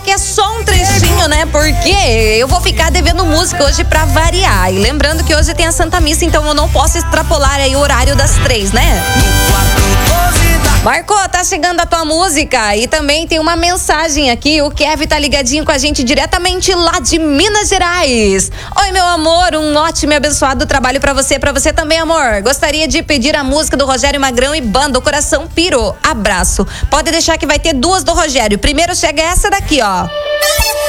que é só um trechinho, né? Porque eu vou ficar devendo música hoje pra variar. E lembrando que hoje tem a Santa Missa, então eu não posso extrapolar aí o horário das 3, né? Marcou, tá chegando a tua música e também tem uma mensagem aqui, o Kevin tá ligadinho com a gente diretamente lá de Minas Gerais. Oi, meu amor, um ótimo e abençoado trabalho pra você também, amor. Gostaria de pedir a música do Rogério Magrão e banda O Coração Pirou. Abraço. Pode deixar que vai ter 2 do Rogério. Primeiro chega essa daqui, ó.